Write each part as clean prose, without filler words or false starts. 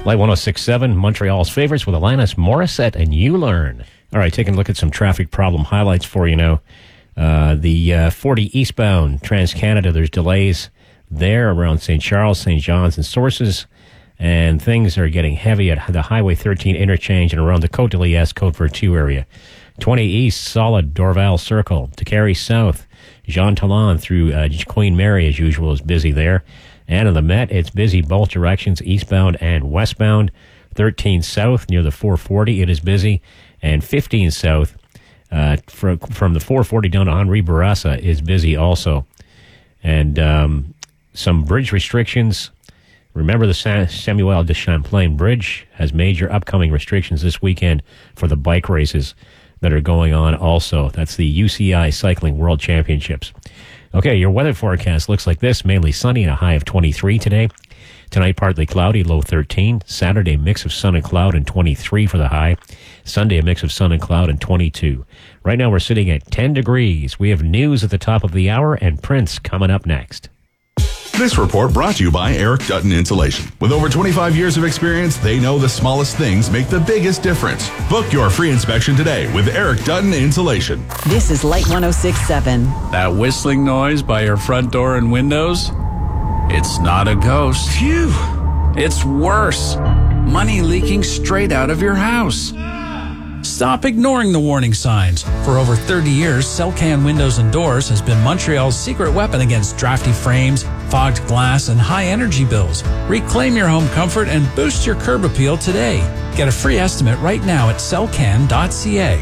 Light 106.7, Montreal's favorites with Alanis Morissette and You Learn. All right, taking a look at some traffic problem highlights for you now. The 40 eastbound Trans-Canada, there's delays there around St. Charles, St. John's, and Sources. And things are getting heavy at the Highway 13 interchange and around the Côte de Liesse, Côte Vertu area. 20 east, solid Dorval Circle. To Carey South, Jean Talon through Queen Mary, as usual, is busy there. And on the Met, it's busy both directions, eastbound and westbound. 13 south near the 440, it is busy. And 15 south from the 440 down to Henri Bourassa is busy also. And some bridge restrictions. Remember, the Samuel de Champlain Bridge has major upcoming restrictions this weekend for the bike races that are going on also. That's the UCI Cycling World Championships. Okay, your weather forecast looks like this. Mainly sunny and a high of 23 today. Tonight, partly cloudy, low 13. Saturday, mix of sun and cloud and 23 for the high. Sunday, a mix of sun and cloud and 22. Right now, we're sitting at 10 degrees. We have news at the top of the hour and Prince coming up next. This report brought to you by Eric Dutton Insulation. With over 25 years of experience, they know the smallest things make the biggest difference. Book your free inspection today with Eric Dutton Insulation. This is Light 106.7. That whistling noise by your front door and windows? It's not a ghost. Phew! It's worse. Money leaking straight out of your house. Stop ignoring the warning signs. For over 30 years, Celcan Windows and Doors has been Montreal's secret weapon against drafty frames, fogged glass, and high energy bills. Reclaim your home comfort and boost your curb appeal today. Get a free estimate right now at celcan.ca.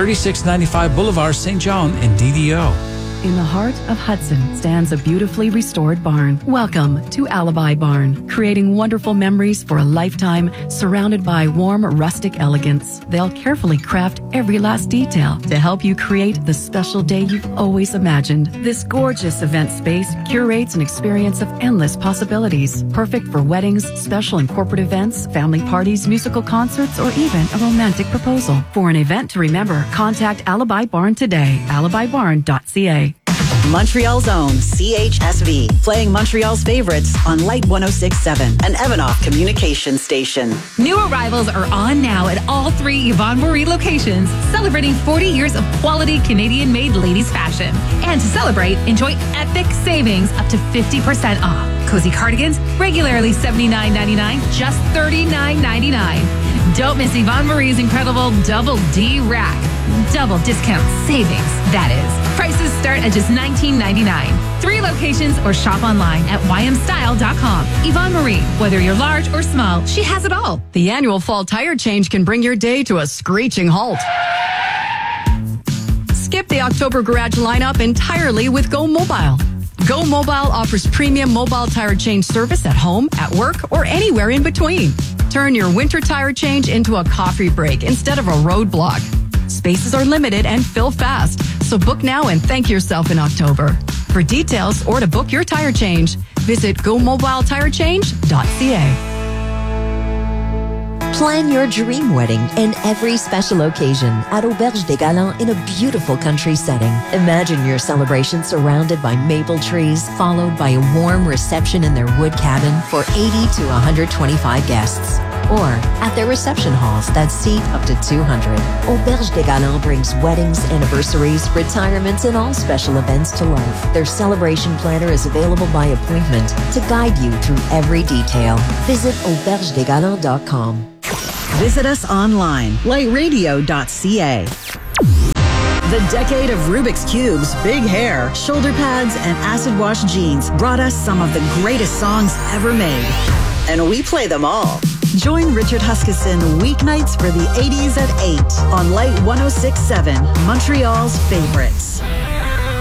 3695 Boulevard St. John in DDO. In the heart of Hudson stands a beautifully restored barn. Welcome to Alibi Barn, creating wonderful memories for a lifetime, surrounded by warm, rustic elegance. They'll carefully craft every last detail to help you create the special day you've always imagined. This gorgeous event space curates an experience of endless possibilities, perfect for weddings, special and corporate events, family parties, musical concerts, or even a romantic proposal. For an event to remember, contact Alibi Barn today, alibibarn.ca. Montreal's own CHSV, playing Montreal's favorites on Light 106.7, an Evanoff communication station. New arrivals are on now at all 3 Yvonne Marie locations, celebrating 40 years of quality Canadian-made ladies' fashion. And to celebrate, enjoy epic savings up to 50% off. Cozy cardigans, regularly $79.99, just $39.99. Don't miss Yvonne Marie's incredible Double D Rack. Double discount savings, that is. Prices start at just $19.99. 3 locations or shop online at ymstyle.com. Yvonne Marie, whether you're large or small, she has it all. The annual fall tire change can bring your day to a screeching halt. Skip the October garage lineup entirely with Go Mobile. Go Mobile offers premium mobile tire change service at home, at work, or anywhere in between. Turn your winter tire change into a coffee break instead of a roadblock. Spaces are limited and fill fast, so book now and thank yourself in October. For details or to book your tire change, visit GoMobileTireChange.ca. Plan your dream wedding and every special occasion at Auberge des Galants in a beautiful country setting. Imagine your celebration surrounded by maple trees, followed by a warm reception in their wood cabin for 80 to 125 guests. Or at their reception halls that seat up to 200. Auberge des Galants brings weddings, anniversaries, retirements, and all special events to life. Their celebration planner is available by appointment to guide you through every detail. Visit aubergedesgalants.com. Visit us online, lightradio.ca. The decade of Rubik's Cubes, big hair, shoulder pads, and acid wash jeans brought us some of the greatest songs ever made. And we play them all. Join Richard Huskisson weeknights for the 80s at 8 on Light 106.7, Montreal's favorites.